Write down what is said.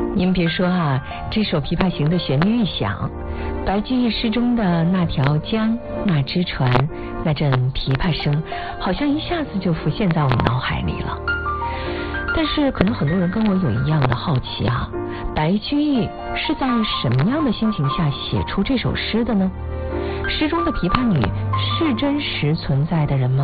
您别说啊，这首《琵琶行》的旋律一响，白居易诗中的那条江、那只船、那阵琵琶声，好像一下子就浮现在我们脑海里了。但是可能很多人跟我有一样的好奇啊，白居易是在什么样的心情下写出这首诗的呢？诗中的琵琶女是真实存在的人吗？